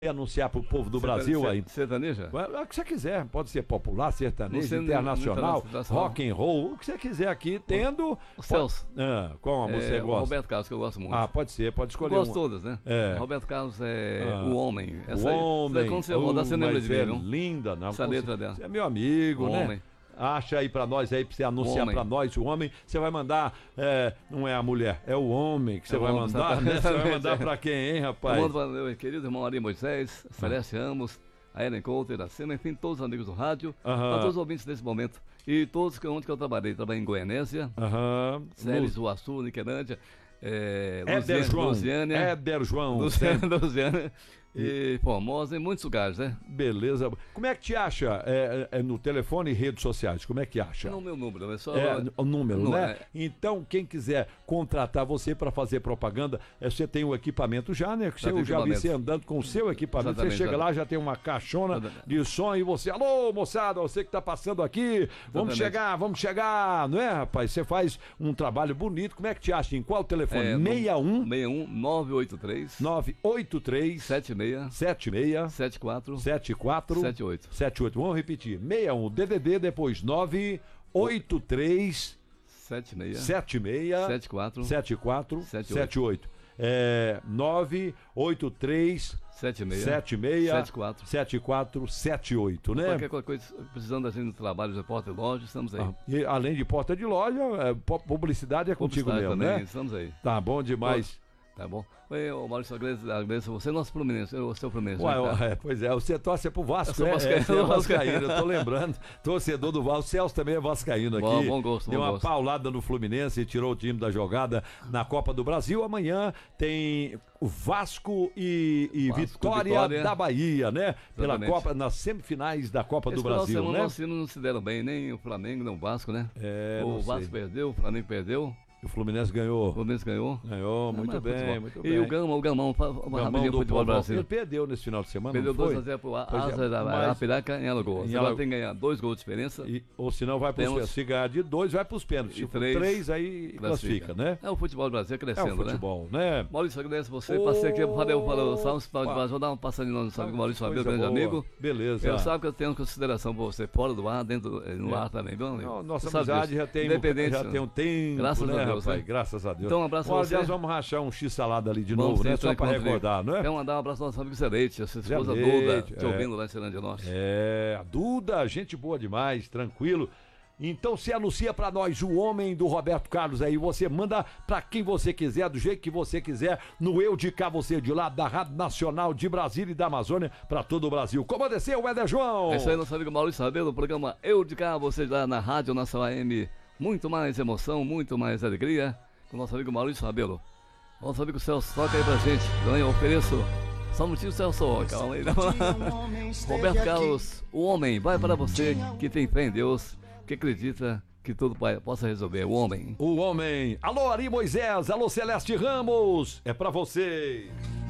anunciar para o povo do Brasil aí. Sertaneja? O que você quiser, pode ser popular, sertanejo, internacional, rock and roll, o que você quiser aqui, tendo. O Celso. Como você gosta? O Roberto Carlos, que eu gosto muito. Pode ser, pode escolher. Eu gosto todas, né? Roberto Carlos é o homem. O homem. Quando você rodar, você lembra de mim, não? Linda, não. Essa letra dela. Você é meu amigo, né? Homem. Acha aí pra nós aí, pra você anunciar pra nós o homem. Você vai mandar, não é a mulher, é o homem que você vai mandar, né? Você vai mandar pra quem, hein, rapaz? Eu mando para meu querido irmão Ari Moisés, Celeste Ramos, a Ellen Coulter, a Cena, enfim, todos os amigos do rádio, para todos os ouvintes desse momento. E todos onde que eu trabalhei em Goianésia, Séries, Uaçu, Niquelândia, Luziânia, e Formosa, em muitos lugares, né? Beleza. Como é que te acha no telefone e redes sociais? Como é que acha? Não, meu número, é só... o número, né? Então, quem quiser contratar você para fazer propaganda, você tem o equipamento já, né? Eu já vi você andando com o seu equipamento. Exatamente, você chega lá, já tem uma caixona de som e você, alô, moçada, você que tá passando aqui, vamos chegar, não é, rapaz? Você faz um trabalho bonito. Como é que te acha? Em qual telefone? 61 983 76 74 78. Vamos repetir. 61 DDD, depois 983 76 74 78. 983 74 78, né? Qualquer coisa, precisando da gente do trabalho de porta de loja, estamos aí. E além de porta de loja, publicidade é contigo mesmo, também, né? Estamos aí. Tá bom demais. Tá bom. Oi, Maurício, agradeço você, nosso Fluminense, o seu Fluminense. Pois é, você torce pro Vasco, né? Você é vascaíno, eu tô lembrando. Torcedor do Vasco, o Celso também é vascaíno aqui. Bom gosto, Deu uma paulada no Fluminense e tirou o time da jogada na Copa do Brasil. Amanhã tem o Vasco e Vitória da Bahia, né? Pela Copa, nas semifinais da Copa do Brasil, né? Nossos não se deram bem, nem o Flamengo, nem o Vasco, né? O Vasco perdeu, o Flamengo perdeu. O Fluminense ganhou. O Fluminense ganhou? Ganhou, muito bem, muito bem. E o Gamão do futebol Brasil. Ele perdeu nesse final de semana, perdeu 2-0 pro Asa da Arapiraca em Alagoas. Agora tem que ganhar 2 gols de diferença. Ou senão vai para os pênaltis. Se ganhar de 2, vai para os pênaltis. Se for 3, aí classifica, né? É o futebol do Brasil crescendo, né? É o futebol, né? Maurício, agradeço você. Passei aqui, falei, Salve, vou dar uma passadinha no amigo Maurício Fabio, grande amigo. Beleza. Eu sabe que eu tenho consideração por você fora do ar, no ar também, viu, amigo? Nossa amizade já tem um tempo, graças a Deus, rapaz, graças a Deus. Então, um abraço pra você. Nós vamos rachar um X-salada ali de novo, né? Só pra recordar, não é? Quero mandar um abraço ao nosso amigo Zeleite, a sua esposa Duda, te ouvindo lá em Ceilândia Norte. A Duda, gente boa demais, tranquilo. Então se anuncia pra nós o homem do Roberto Carlos aí, você manda pra quem você quiser, do jeito que você quiser, no Eu de Cá, Você de Lá, da Rádio Nacional de Brasília e da Amazônia, pra todo o Brasil. Como desceu, Éder João? É isso aí, nosso amigo Maurício Rabelo, o programa Eu de Cá, Você de Lá, na Rádio Nacional AM. Muito mais emoção, muito mais alegria. Com o nosso amigo Maurício Rabelo. Nosso amigo Celso, toca aí pra gente. Eu ofereço. Só um minutinho, Celso. Calma aí. Roberto Carlos, o homem, vai para você que tem fé em Deus, que acredita que tudo possa resolver. O homem. O homem. Alô, Ari Moisés. Alô, Celeste Ramos. É pra você.